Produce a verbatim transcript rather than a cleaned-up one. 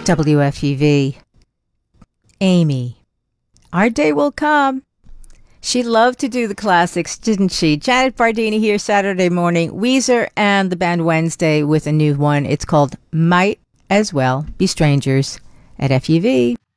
W F U V. Amy. Our day will come. She loved to do the classics, didn't she? Janet Bardini here Saturday morning. Weezer and the band Wednesday with a new one. It's called Might As Well Be Strangers at F U V.